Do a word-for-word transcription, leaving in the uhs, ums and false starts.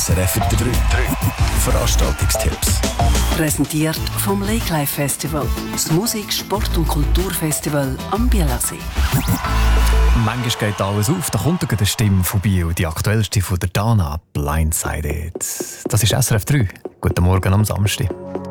S R F drei. Veranstaltungstipps. Präsentiert vom Lake Life Festival, das Musik-, Sport- und Kulturfestival am Bielersee. Manchmal geht alles auf, da kommt eine Stimme vorbei und die aktuellste von der Dana, Blindsided. Das ist S R F drei. Guten Morgen am Samstag.